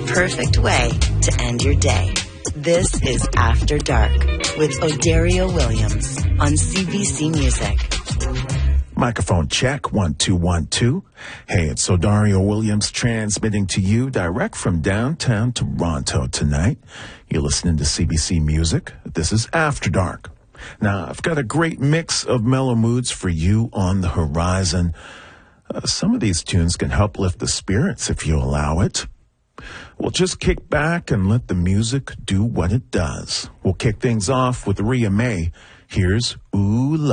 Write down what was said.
perfect way to end your day. This is After Dark with Odario Williams on CBC Music. Microphone check, 1 2 1 2. Hey, it's Odario Williams transmitting to you direct from downtown Toronto tonight. You're listening to CBC Music. This is After Dark. Now, I've got a great mix of mellow moods for you on the horizon. Some of these tunes can help lift the spirits if you allow it. We'll just kick back and let the music do what it does. We'll kick things off with Ria Mae. Here's Ooh La.